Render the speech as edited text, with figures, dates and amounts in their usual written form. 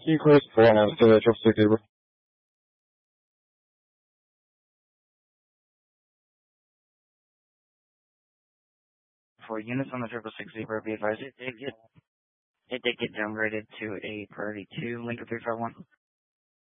Key Chris 4 to the 6 Zebra. For units on the 666 Zebra, be advised it did get downgraded to a priority 2, Lincoln 351.